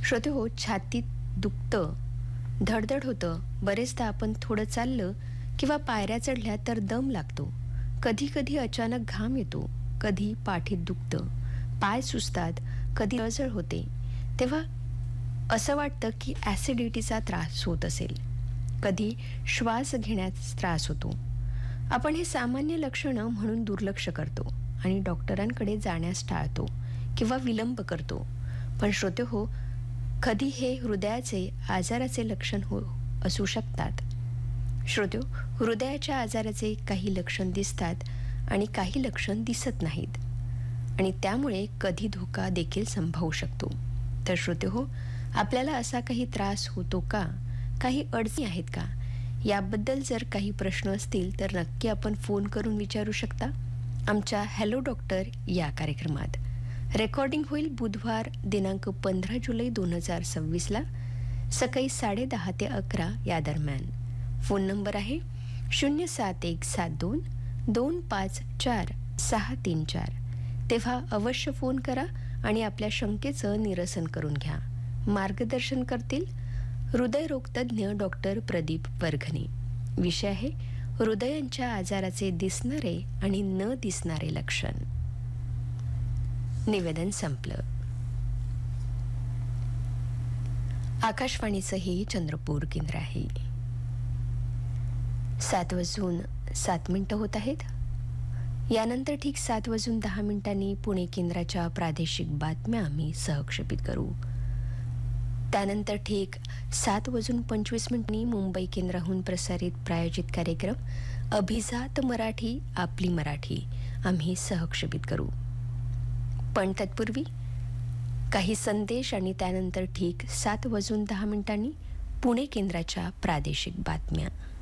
श्रोते हो, छातीत दुखतं, धडधड होतं, बरेचदा आपण थोडं चाललं किंवा पायऱ्या चढल्या तर दम लागतो. कधी कधी अचानक घाम येतो, कधी पाठीत दुखतं, पाय सुजतात, कधी जळजळ होते. तेव्हा असं वाटतं की ॲसिडिटीचा त्रास होत असेल. कधी श्वास घेण्यास त्रास होतो. आपण हे सामान्य लक्षणं म्हणून दुर्लक्ष करतो आणि डॉक्टरांकडे जाण्यास टाळतो किंवा विलंब करतो. पण श्रोते हो, कधी हे हृदयाचे आजाराचे लक्षण असू शकतात. श्रोते हो, हृदयाच्या आजाराचे काही लक्षण दिसतात आणि काही लक्षण दिसत नाहीत आणि त्यामुळे कधी धोका देखील संभवू शकतो. तर श्रोते हो, आपल्याला असा काही त्रास होतो का? काही अडचणी आहेत का? याबद्दल जर काही प्रश्न असतील तर नक्की आपण फोन करून विचारू शकता आमच्या हॅलो डॉक्टर या कार्यक्रमात. रेकॉर्डिंग होईल बुधवार दिनांक 15 जुलै 2026 सकाळी 10:30 ते 11 या दरम्यान. फोन नंबर आहे 07172 254 634. तेव्हा अवश्य फोन करा आणि आपल्या शंकेचं निरसन करून घ्या. मार्गदर्शन करतील हृदयरोगतज्ञ डॉक्टर प्रदीप वरघने. विषय आहे हृदयांच्या आजाराचे दिसणारे आणि न दिसणारे लक्षण. निवेदन संपलं. आकाशवाणीचं हे चंद्रपूर केंद्र आहे. 7:07 होत आहेत. यानंतर ठीक 7:10 पुणे केंद्राच्या प्रादेशिक बातम्या आम्ही सहक्षेपित करू. त्यानंतर ठीक 7:25 मुंबई केंद्राहून प्रसारित प्रायोजित कार्यक्रम अभिजात मराठी आपली मराठी आम्ही सहक्षेपित करू. पण तत्पूर्वी काही संदेश आणि त्यानंतर ठीक 7:10 पुणे केंद्राच्या प्रादेशिक बातम्या.